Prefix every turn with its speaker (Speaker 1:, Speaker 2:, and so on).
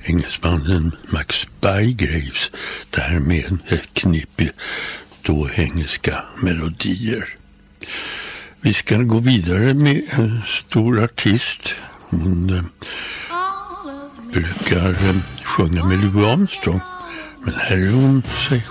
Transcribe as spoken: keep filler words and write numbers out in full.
Speaker 1: engelsmannen Max Bygraves där med ett knippe då engelska melodier. Vi ska gå vidare med en stor artist. Hon eh, brukar eh, sjunga med Louis Armstrong, men här är hon sig